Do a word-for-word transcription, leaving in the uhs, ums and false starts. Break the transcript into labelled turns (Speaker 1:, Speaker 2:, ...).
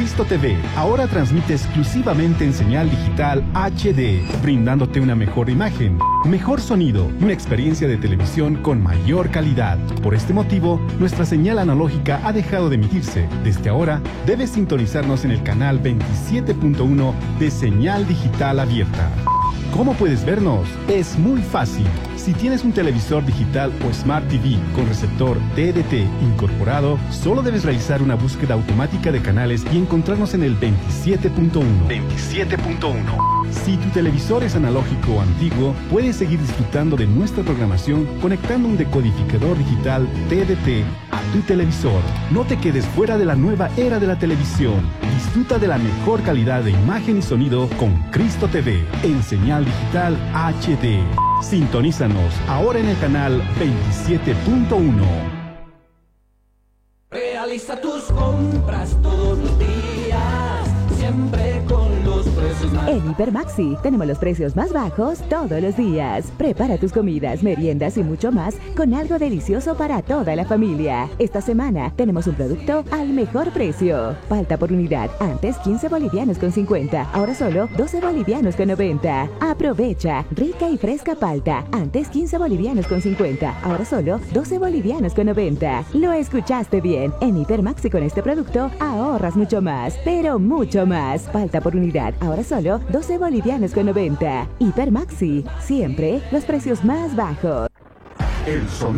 Speaker 1: Cristo T V ahora transmite exclusivamente en señal digital H D, brindándote una mejor imagen, mejor sonido y una experiencia de televisión con mayor calidad. Por este motivo, nuestra señal analógica ha dejado de emitirse. Desde ahora, debes sintonizarnos en el canal veintisiete punto uno de señal digital abierta. ¿Cómo puedes vernos? Es muy fácil. Si tienes un televisor digital o Smart T V con receptor T D T incorporado, solo debes realizar una búsqueda automática de canales y encontrarnos en el veintisiete punto uno. veintisiete punto uno. Si tu televisor es analógico o antiguo, puedes seguir disfrutando de nuestra programación conectando un decodificador digital T D T a tu televisor. No te quedes fuera de la nueva era de la televisión. Disfruta de la mejor calidad de imagen y sonido con Cristo T V en señal digital H D. Sintonízanos ahora en el canal veintisiete punto uno.
Speaker 2: Realiza tus compras todos los días, siempre con los precios más.
Speaker 3: En Hipermaxi tenemos los precios más bajos todos los días. Prepara tus comidas, meriendas y mucho más con algo delicioso para toda la familia. Esta semana tenemos un producto al mejor precio. Palta por unidad, antes quince bolivianos con cincuenta, ahora solo doce bolivianos con noventa. Aprovecha, rica y fresca palta, antes quince bolivianos con cincuenta, ahora solo doce bolivianos con noventa. Lo escuchaste bien, en Hipermaxi con este producto ahorras mucho más, pero mucho más. Palta por unidad, ahora solo doce bolivianos con noventa. Hipermaxi, siempre los precios más bajos.
Speaker 1: El sonido